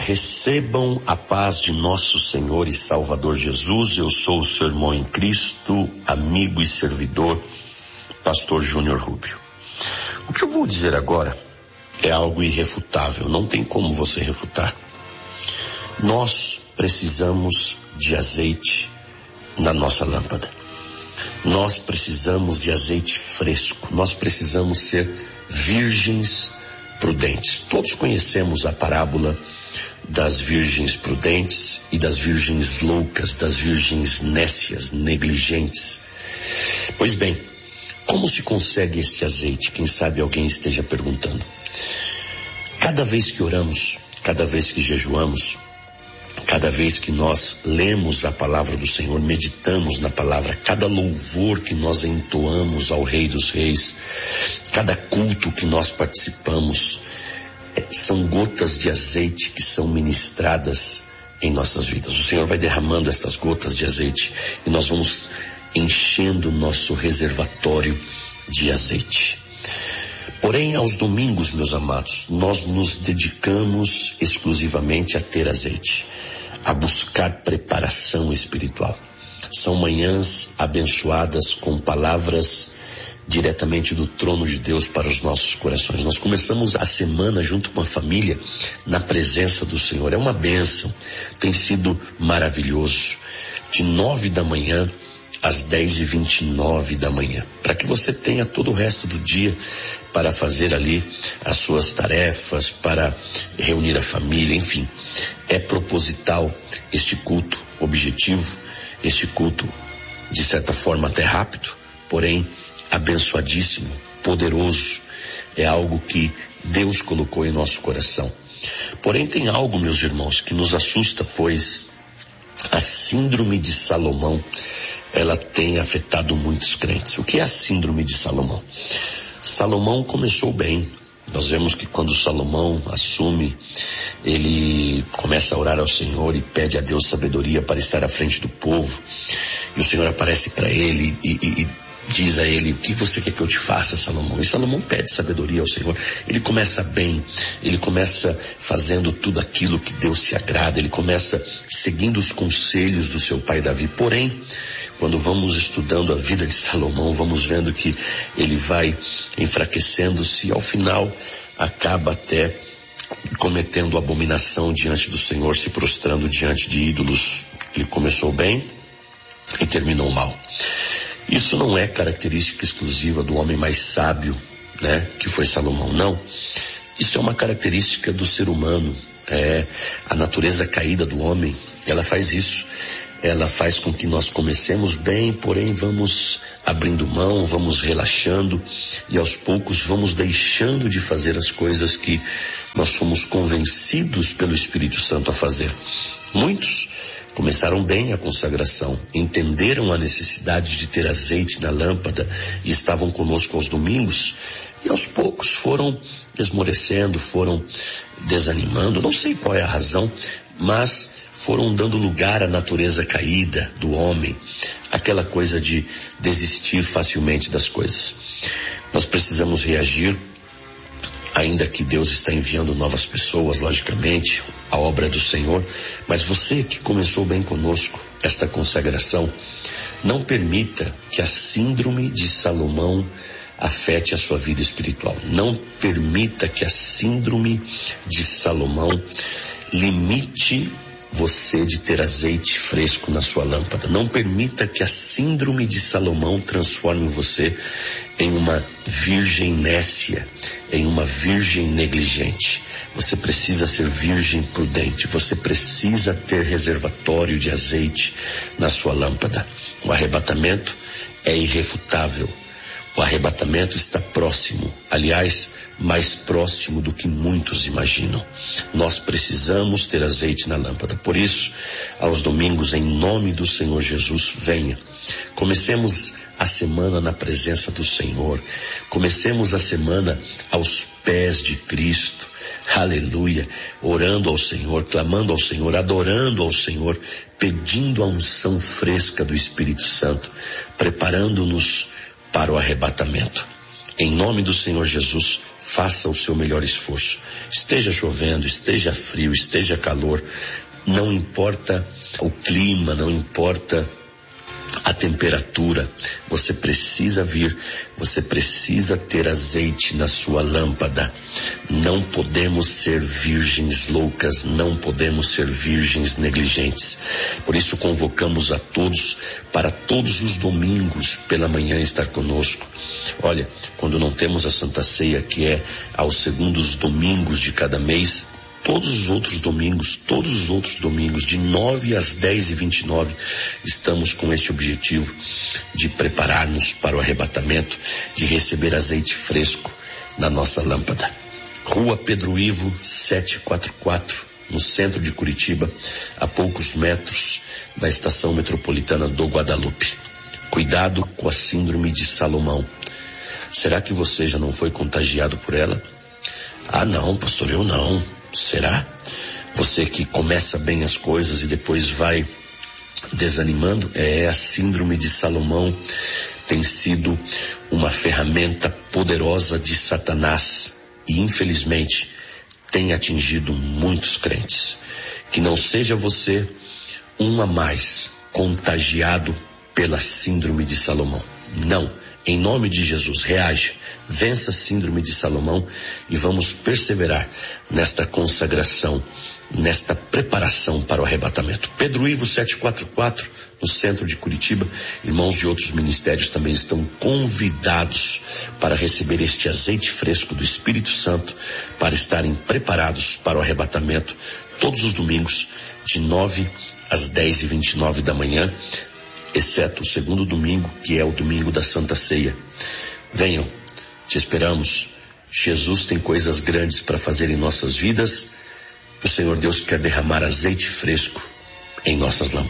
Recebam a paz de nosso Senhor e Salvador Jesus. Eu sou o seu irmão em Cristo, amigo e servidor, pastor Júnior Rubio. O que eu vou dizer agora é algo irrefutável, não tem como você refutar. Nós precisamos de azeite na nossa lâmpada. Nós precisamos de azeite fresco. Nós precisamos ser virgens prudentes. Todos conhecemos a parábola das virgens prudentes e das virgens loucas, das virgens nécias, negligentes. Pois bem, como se consegue este azeite? Quem sabe alguém esteja perguntando. Cada vez que oramos, cada vez que jejuamos, cada vez que nós lemos a palavra do Senhor, meditamos na palavra, cada louvor que nós entoamos ao Rei dos Reis, cada culto que nós participamos, são gotas de azeite que são ministradas em nossas vidas. O Senhor vai derramando estas gotas de azeite e nós vamos enchendo o nosso reservatório de azeite. Porém, aos domingos, meus amados, nós nos dedicamos exclusivamente a ter azeite, a buscar preparação espiritual. São manhãs abençoadas com palavras diretamente do trono de Deus para os nossos corações. Nós começamos a semana junto com a família na presença do Senhor. É uma bênção, tem sido maravilhoso. De 9 da manhã às 10h29 da manhã, para que você tenha todo o resto do dia para fazer ali as suas tarefas, para reunir a família, enfim. É proposital este culto, objetivo, este culto, de certa forma até rápido, porém abençoadíssimo, poderoso. É algo que Deus colocou em nosso coração. Porém tem algo, meus irmãos, que nos assusta, pois a síndrome de Salomão, ela tem afetado muitos crentes. O que é a síndrome de Salomão? Salomão começou bem. Nós vemos que quando Salomão assume, ele começa a orar ao Senhor e pede a Deus sabedoria para estar à frente do povo. E o Senhor aparece para ele e diz a ele: o que você quer que eu te faça, Salomão? E Salomão pede sabedoria ao Senhor. Ele começa bem, ele começa fazendo tudo aquilo que Deus se agrada, ele começa seguindo os conselhos do seu pai Davi. Porém, quando vamos estudando a vida de Salomão, vamos vendo que ele vai enfraquecendo-se e ao final acaba até cometendo abominação diante do Senhor, se prostrando diante de ídolos. Ele começou bem e terminou mal. Isso não é característica exclusiva do homem mais sábio, que foi Salomão, não. Isso é uma característica do ser humano. A natureza caída do homem, ela faz isso. Ela faz com que nós comecemos bem, porém vamos abrindo mão, vamos relaxando e aos poucos vamos deixando de fazer as coisas que nós fomos convencidos pelo Espírito Santo a fazer. Muitos começaram bem a consagração, entenderam a necessidade de ter azeite na lâmpada e estavam conosco aos domingos, e aos poucos foram esmorecendo, foram desanimando, não sei qual é a razão, mas foram dando lugar à natureza caída do homem, aquela coisa de desistir facilmente das coisas. Nós precisamos reagir, ainda que Deus está enviando novas pessoas, logicamente, a obra é do Senhor, mas você que começou bem conosco esta consagração, não permita que a síndrome de Salomão afete a sua vida espiritual. Não permita que a síndrome de Salomão limite você de ter azeite fresco na sua lâmpada. Não permita que a síndrome de Salomão transforme você em uma virgem nécia, em uma virgem negligente. Você precisa ser virgem prudente, você precisa ter reservatório de azeite na sua lâmpada. O arrebatamento é irrefutável. O arrebatamento está próximo, aliás, mais próximo do que muitos imaginam. Nós precisamos ter azeite na lâmpada. Por isso, aos domingos, em nome do Senhor Jesus, venha. Comecemos a semana na presença do Senhor. Comecemos a semana aos pés de Cristo. Aleluia. Orando ao Senhor, clamando ao Senhor, adorando ao Senhor, pedindo a unção fresca do Espírito Santo, preparando-nos para o arrebatamento. Em nome do Senhor Jesus, faça o seu melhor esforço. Esteja chovendo, esteja frio, esteja calor, não importa o clima, não importa a temperatura, você precisa vir, você precisa ter azeite na sua lâmpada. Não podemos ser virgens loucas, não podemos ser virgens negligentes. Por isso convocamos a todos para todos os domingos pela manhã estar conosco. Olha, quando não temos a Santa Ceia, que é aos segundos domingos de cada mês, todos os outros domingos, de 9 às 10h29, estamos com esse objetivo de preparar-nos para o arrebatamento, de receber azeite fresco na nossa lâmpada. Rua Pedro Ivo, 744, no centro de Curitiba, a poucos metros da estação metropolitana do Guadalupe. Cuidado com a síndrome de Salomão. Será que você já não foi contagiado por ela? Ah, não, pastor, eu não. Será? Você que começa bem as coisas e depois vai desanimando? A síndrome de Salomão tem sido uma ferramenta poderosa de Satanás e infelizmente tem atingido muitos crentes. Que não seja você um a mais contagiado pela síndrome de Salomão. Não. Em nome de Jesus, reaja, vença a síndrome de Salomão e vamos perseverar nesta consagração, nesta preparação para o arrebatamento. Pedro Ivo 744, no centro de Curitiba. Irmãos de outros ministérios também estão convidados para receber este azeite fresco do Espírito Santo, para estarem preparados para o arrebatamento todos os domingos, de 9 às 10h29 da manhã, exceto o segundo domingo, que é o domingo da Santa Ceia. Venham, te esperamos. Jesus tem coisas grandes para fazer em nossas vidas. O Senhor Deus quer derramar azeite fresco em nossas lâmpadas.